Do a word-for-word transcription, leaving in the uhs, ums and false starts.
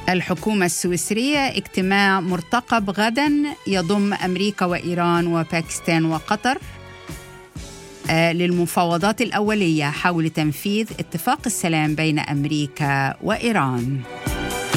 الحكومة السويسرية اجتماع مرتقب غدا يضم أمريكا وإيران وباكستان وقطر للمفاوضات الأولية حول تنفيذ اتفاق السلام بين أمريكا وإيران.